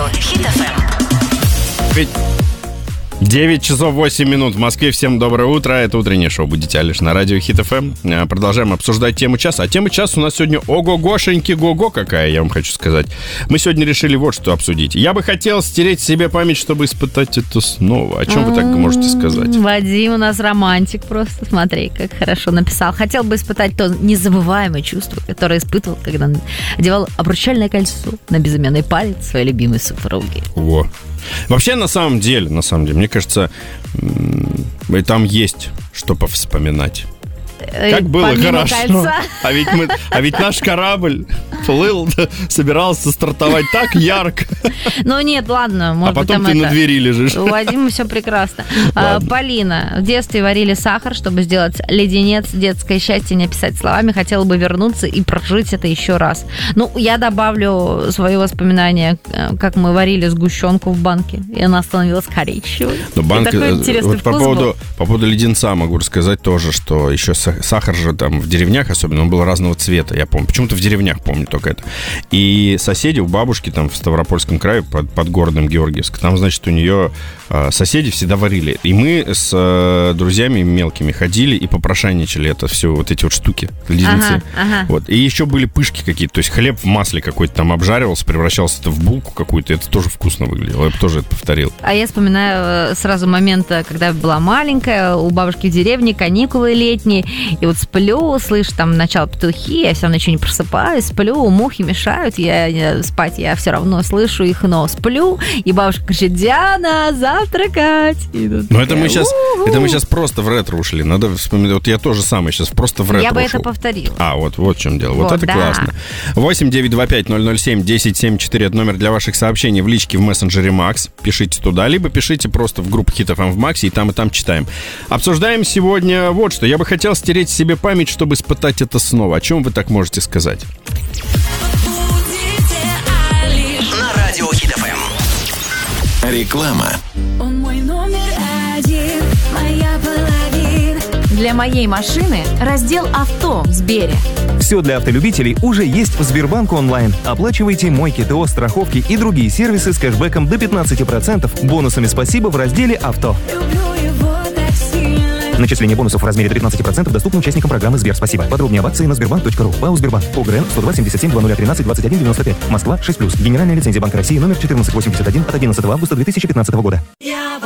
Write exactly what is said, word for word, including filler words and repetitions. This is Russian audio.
радио Хит эф эм. девять часов восемь минут в Москве. Всем доброе утро. Это утреннее шоу «Будете лишь» на радио Хит эф эм. Продолжаем обсуждать тему часа. А тема часа у нас сегодня ого-гошеньки, го-го какая, я вам хочу сказать. Мы сегодня решили вот что обсудить. Я бы хотел стереть себе память, чтобы испытать это снова. О чем вы так можете сказать? Вадим у нас романтик просто. Смотри, как хорошо написал. Хотел бы испытать то незабываемое чувство, которое испытывал, когда одевал обручальное кольцо на безымянный палец своей любимой супруги. Во. Вообще, на самом деле, на самом деле, мне кажется, там есть что повспоминать. Как было Помимо хорошо. кольца. А ведь, мы, а ведь наш корабль плыл, собирался стартовать так ярко. Ну нет, ладно. Может А потом быть, ты это... на двери лежишь. У Вадима все прекрасно. а, Полина. В детстве варили сахар, чтобы сделать леденец. Детское счастье не описать словами. Хотела бы вернуться и прожить это еще раз. Ну, я добавлю свои воспоминания, как мы варили сгущенку в банке. И она становилась коричневой. Но банк, такой интересный вот по, вкус поводу, был. по поводу леденца могу рассказать тоже, что еще сахар же там в деревнях особенно, он был разного цвета, я помню. Почему-то в деревнях помню только это. И соседи у бабушки там в Ставропольском крае под, под городом Георгиевск, там, значит, у нее э, соседи всегда варили. И мы с э, друзьями мелкими ходили и попрошайничали это все, вот эти вот штуки, леденцы. Ага, ага. Вот. И еще были пышки какие-то, то есть хлеб в масле какой-то там обжаривался, превращался это в булку какую-то, это тоже вкусно выглядело, я бы тоже это повторил. А я вспоминаю сразу момент, когда я была маленькая, у бабушки в деревне, каникулы летние, и вот сплю, слышу там начало петухи, я все равно еще не просыпаюсь, сплю, мухи мешают, я, я спать я все равно слышу их, но сплю, и бабушка кричит: «Диана, завтракать!» Но это мы сейчас, это мы сейчас просто в ретро ушли, надо вспомнить, вот я тоже самое сейчас просто в ретро Я бы ушел. это повторила. А, вот, вот в чем дело, вот, Вот, это да. классно. восемь девятьсот двадцать пять ноль ноль семь десять семьдесят четыре, это номер для ваших сообщений в личке в мессенджере Макс, пишите туда, либо пишите просто в группу Хит эф эм в Максе, и там, и там читаем. Обсуждаем сегодня вот что, я бы хотел стереть себе память, чтобы испытать это снова. О чем вы так можете сказать? На радио Хит эф эм. Реклама. Он мой номер один, моя половина. Для моей машины раздел «Авто» в Сбере. Все для автолюбителей уже есть в Сбербанк онлайн. Оплачивайте мойки, ТО, страховки и другие сервисы с кэшбэком до пятнадцать процентов, бонусами «Спасибо» в разделе «Авто». Люблю его так сильно. Начисление бонусов в размере до пятнадцать процентов доступно участникам программы «Сбер Спасибо». Подробнее об акции на сбербанк точка ру. ПАО «Сбербанк». ОГРН сто два семьдесят семь двадцать тринадцать двадцать один девяносто пять. Москва шесть плюс. Генеральная лицензия Банка России номер четырнадцать восемьдесят один от одиннадцатого августа две тысячи пятнадцатого года.